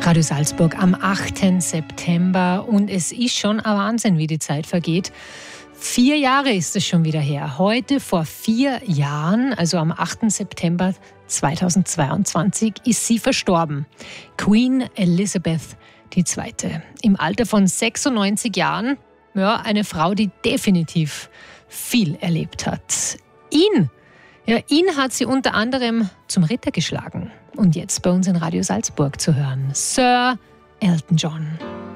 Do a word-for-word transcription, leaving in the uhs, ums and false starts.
Radio Salzburg am achten September und es ist schon ein Wahnsinn, wie die Zeit vergeht. Vier Jahre ist es schon wieder her. Heute vor vier Jahren, also am achten September zweitausendzweiundzwanzig, ist sie verstorben. Queen Elizabeth die Zweite. Im Alter von sechsundneunzig Jahren, ja, eine Frau, die definitiv viel erlebt hat. Ihn, ja, ihn hat sie unter anderem zum Ritter geschlagen. Und jetzt bei uns in Radio Salzburg zu hören, Sir Elton John.